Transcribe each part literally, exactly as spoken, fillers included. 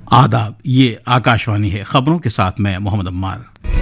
आदाब, ये आकाशवाणी है। खबरों के साथ मैं मोहम्मद अम्मार।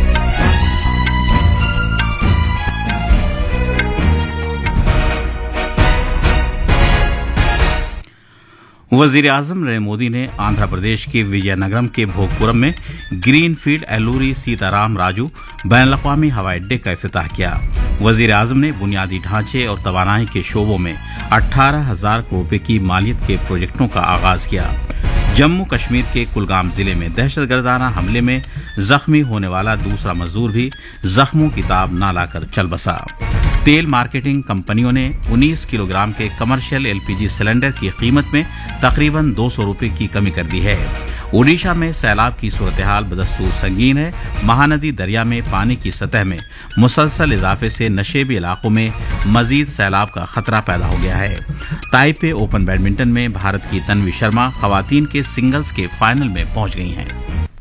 वजीर आजम नरेंद्र मोदी ने आंध्र प्रदेश के विजयनगरम के भोगपुरम में green field एलूरी Sitaram Raju ban अवी हवाई अड्डे का इफ्तिताह किया। वजीर आजम ने बुनियादी ढांचे और तवानाई के शोबों में अठारह हजार करोड़ रुपए की मालियत के प्रोजेक्टों का आगाज किया। जम्मू कश्मीर के कुलगाम जिले में दहशतगर्दाना हमले में जख्मी होने वाला दूसरा मजदूर भी जख्मों की ताब ना लाकर चल बसा। तेल मार्केटिंग कंपनियों ने उन्नीस किलोग्राम के कमर्शियल एलपीजी सिलेंडर की कीमत में तकरीबन दो सौ रुपए की कमी कर दी है। ओडिशा में सैलाब की सूरत-ए-हाल बदस्तूर संगीन है। महानदी दरिया में पानी की सतह में मुसलसल इजाफे से नशेबी इलाकों में मजीद सैलाब का खतरा पैदा हो गया है। ताइपे ओपन बैडमिंटन में भारत की तन्वी शर्मा खवातीन के सिंगल्स के फाइनल में पहुंच गई हैं।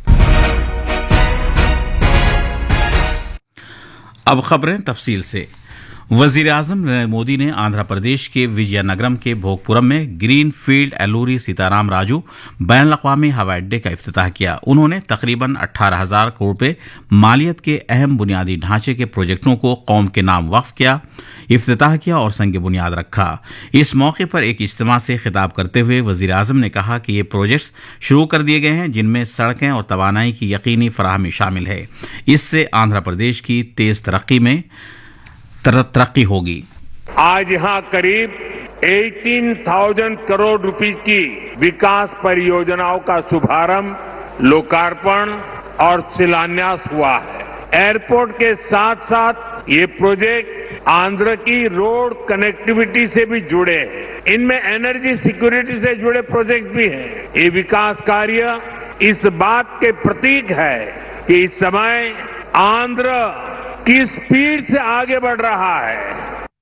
अब खबरें तफसील से। वजीर आजम नरेंद्र मोदी ने आंध्र प्रदेश के विजयनगरम के भोगपुरम में green field एलूरी Sitaram Raju ban अवी हवाई अड्डे का इफ्तिताह किया। उन्होंने तकरीबन अठारह हजार करोड़ रुपए मालियत के अहम बुनियादी ढांचे के प्रोजेक्टों को कौम के नाम वक्फ किया, इफ्तिताह किया और संग बुनियाद रखा। इस मौके पर एक इज्तिमा से खिताब करते हुए वजीर आजम ने कहा कि ये प्रोजेक्ट्स शुरू कर दिए गए हैं, जिनमें सड़कें और तवानाई की यकीनी फराहमी शामिल है। इससे आंध्र प्रदेश की तेज तरक्की में तरक्की होगी। आज यहाँ करीब अठारह हज़ार करोड़ रुपीस की विकास परियोजनाओं का शुभारंभ, लोकार्पण और शिलान्यास हुआ है। एयरपोर्ट के साथ साथ ये प्रोजेक्ट आंध्र की रोड कनेक्टिविटी से भी जुड़े हैं। इनमें एनर्जी सिक्योरिटी से जुड़े प्रोजेक्ट भी हैं। ये विकास कार्य इस बात के प्रतीक है कि इस समय आंध्र किस स्पीड से आगे बढ़ रहा है।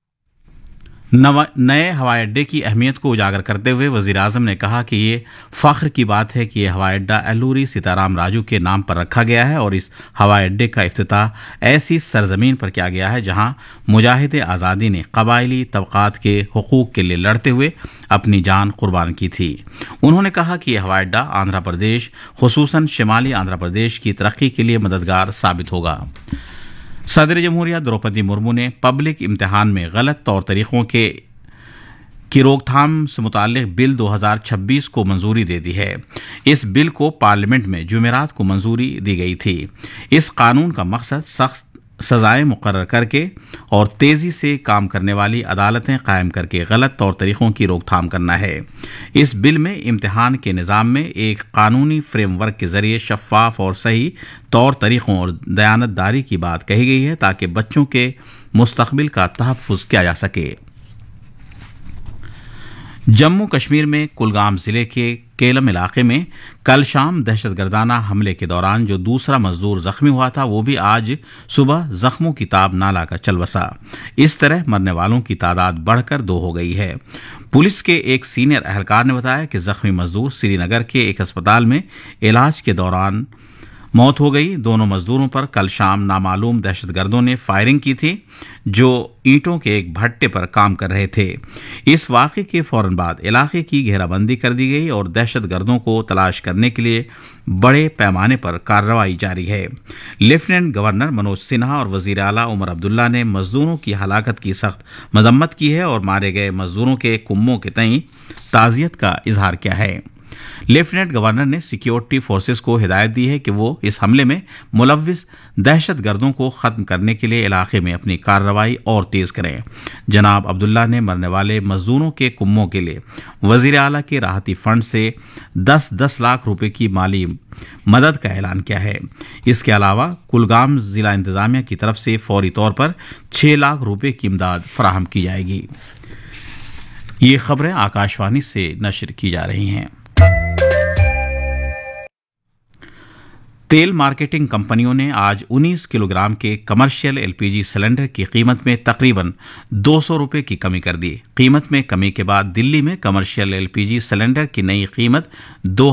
नए हवाई अड्डे की अहमियत को उजागर करते हुए वजीर आजम ने कहा कि ये फख्र की बात है कि यह हवाई अड्डा एलूरी सीताराम राजू के नाम पर रखा गया है और इस हवाई अड्डे का इफ्तिताह ऐसी सरजमीन पर किया गया है जहां मुजाहिद आज़ादी ने कबायली तबकात के हुकूक के लिए लड़ते हुए अपनी जान कुर्बान की थी। उन्होंने कहा कि यह हवाई अड्डा आंध्र प्रदेश, खुसूसन शिमाली आंध्र प्रदेश की तरक्की के लिए मददगार साबित होगा। सदर जमहूरिया द्रौपदी मुर्मू ने पब्लिक इम्तिहान में गलत तौर तरीकों के की रोकथाम से मुताल्लिक बिल दो हज़ार छब्बीस को मंजूरी दे दी है। इस बिल को पार्लियामेंट में जुमेरात को मंजूरी दी गई थी। इस कानून का मकसद सख्त सजाएं मुकर्रर करके और तेजी से काम करने वाली अदालतें कायम करके गलत तौर तरीकों की रोकथाम करना है। इस बिल में इम्तिहान के निज़ाम में एक कानूनी फ्रेमवर्क के जरिए शफाफ और सही तौर तरीकों और दयानतदारी की बात कही गई है ताकि बच्चों के मुस्तकबिल का तहफ़्फ़ुज़ किया जा सके। जम्मू कश्मीर में कुलगाम जिले के केलम इलाके में कल शाम दहशतगर्दाना हमले के दौरान जो दूसरा मजदूर जख्मी हुआ था वो भी आज सुबह जख्मों की ताब ना लाकर चल बसा। इस तरह मरने वालों की तादाद बढ़कर दो हो गई है। पुलिस के एक सीनियर एहलकार ने बताया कि जख्मी मजदूर श्रीनगर के एक अस्पताल में इलाज के दौरान मौत हो गई। दोनों मजदूरों पर कल शाम नामालूम दहशतगर्दों ने फायरिंग की थी जो ईंटों के एक भट्टे पर काम कर रहे थे। इस वाक़े के फौरन बाद इलाके की घेराबंदी कर दी गई और दहशतगर्दों को तलाश करने के लिए बड़े पैमाने पर कार्रवाई जारी है। लेफ्टिनेंट गवर्नर मनोज सिन्हा और वजीर आला उमर अब्दुल्ला ने मजदूरों की हलाकत की सख्त मजम्मत की है और मारे गए मजदूरों के कुम्मों के तईं ताज़ियत का इजहार किया है। लेफ्टिनेंट गवर्नर ने सिक्योरिटी फोर्सेस को हिदायत दी है कि वो इस हमले में मुलव्विस दहशतगर्दों को खत्म करने के लिए इलाके में अपनी कार्रवाई और तेज करें। जनाब अब्दुल्ला ने मरने वाले मजदूरों के कुम्मों के लिए वजीर आला के राहती फंड से दस दस लाख रुपए की माली मदद का ऐलान किया है। इसके अलावा कुलगाम जिला इंतजामिया की तरफ से फौरी तौर पर छह लाख रुपए की इमदाद फराहम की जाएगी। ये खबरें आकाशवाणी से नशर की जा रही हैं। तेल मार्केटिंग कंपनियों ने आज उन्नीस किलोग्राम के कमर्शियल एलपीजी सिलेंडर की कीमत में तकरीबन दो सौ रुपए की कमी कर दी। कीमत में कमी के बाद दिल्ली में कमर्शियल एलपीजी सिलेंडर की नई कीमत दो